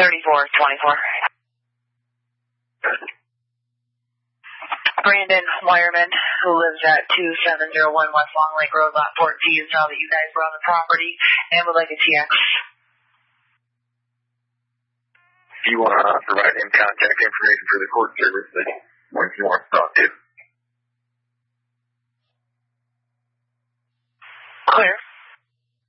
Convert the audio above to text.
3424. Brandon Wireman, who lives at 2701 West Long Lake Road, Lot 14, saw that you guys were on the property and would like a TX. Do you want to provide him contact information for the court service?